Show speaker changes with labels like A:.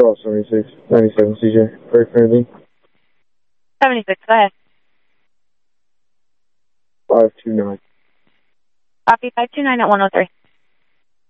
A: Call 76, 97 CJ. Very friendly.
B: 76, go ahead.
A: 529.
B: Copy 529 at 103.